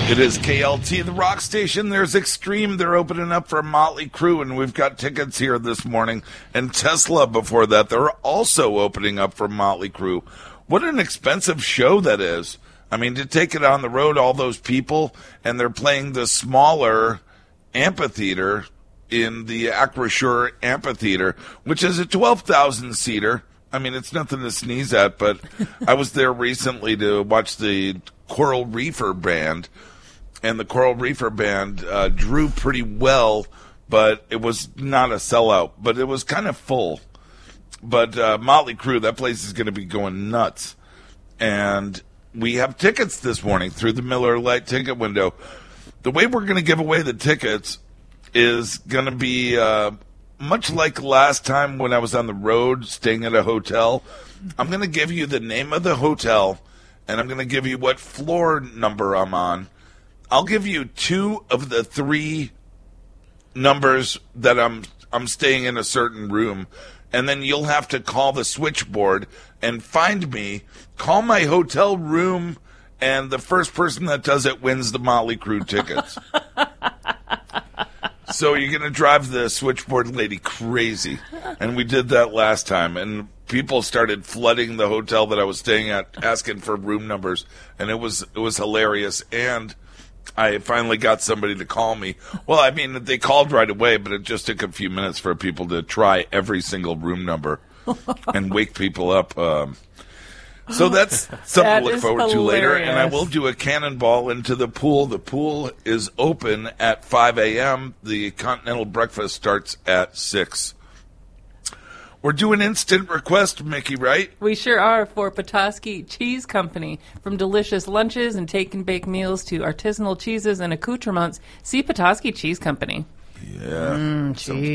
It is KLT, the rock station. There's Extreme. They're opening up for Motley Crue, and we've got tickets here this morning. And Tesla before that, they're also opening up for Motley Crue. What an expensive show that is. I mean, to take it on the road, all those people, and they're playing the smaller amphitheater in the Acrisure Amphitheater, which is a 12,000-seater. I mean, it's nothing to sneeze at, but I was there recently to watch the Coral Reefer Band, and the Coral Reefer Band drew pretty well, but it was not a sellout, but it was kind of full. But Motley Crue, that place is going to be going nuts. And we have tickets this morning through the Miller Lite ticket window. The way we're going to give away the tickets is going to be much like last time when I was on the road staying at a hotel. I'm going to give you the name of the hotel, and I'm going to give you what floor number I'm on. I'll give you 2 of the 3 numbers that I'm staying in a certain room, and then you'll have to call the switchboard and find me, call my hotel room, and the first person that does it wins the Motley Crue tickets. So you're going to drive the switchboard lady crazy. And we did that last time. And people started flooding the hotel that I was staying at, asking for room numbers. And it was hilarious. And I finally got somebody to call me. Well, I mean, they called right away, but it just took a few minutes for people to try every single room number and wake people up. So that's something to look forward to later. And I will do a cannonball into the pool. The pool is open at 5 a.m. The continental breakfast starts at 6. We're doing instant request, Mickey, right? We sure are, for Petoskey Cheese Company. From delicious lunches and take-and-bake meals to artisanal cheeses and accoutrements, see Petoskey Cheese Company. Yeah. Cheese.